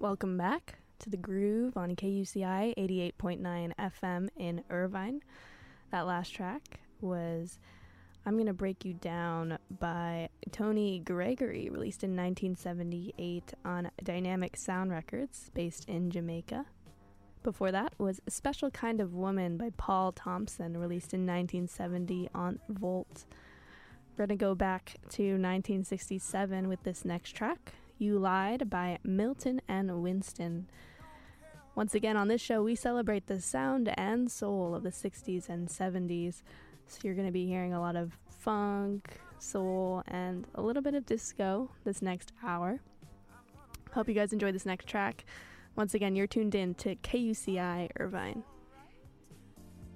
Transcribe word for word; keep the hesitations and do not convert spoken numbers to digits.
Welcome back to The Groove on K U C I eighty-eight point nine F M in Irvine. That last track was I'm Gonna Break You Down by Tony Gregory, released in nineteen seventy-eight on Dynamic Sound Records, based in Jamaica. Before that was A Special Kind of Woman by Paul Thompson, released in nineteen seventy on Volt. We're gonna go back to nineteen sixty-seven with this next track, You Lied by Milton and Winston. Once again on this show, we celebrate the sound and soul of the sixties and seventies. So you're going to be hearing a lot of funk, soul, and a little bit of disco this next hour. Hope you guys enjoy this next track. Once again, you're tuned in to K U C I Irvine.